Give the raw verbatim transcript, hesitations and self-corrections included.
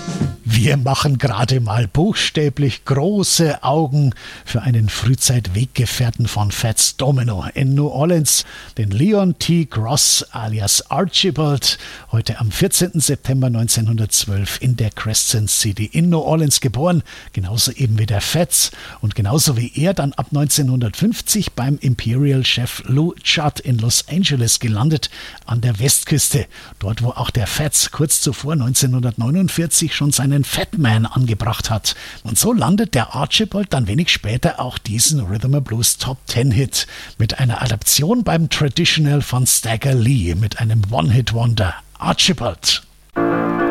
Wir machen gerade mal buchstäblich große Augen für einen Frühzeit-Weggefährten von Fats Domino in New Orleans, den Leon T. Gross alias Archibald, heute am vierzehnten September neunzehnhundertzwölf in der Crescent City in New Orleans geboren, genauso eben wie der Fats und genauso wie er dann ab neunzehnhundertfünfzig beim Imperial-Chef Lou Chudd in Los Angeles gelandet, an der Westküste, dort wo auch der Fats kurz zuvor neunzehnhundertneunundvierzig schon seinen Fat Man angebracht hat. Und so landet der Archibald dann wenig später auch diesen Rhythm and Blues Top Ten Hit mit einer Adaption beim Traditional von Stagger Lee mit einem One-Hit-Wonder, Archibald.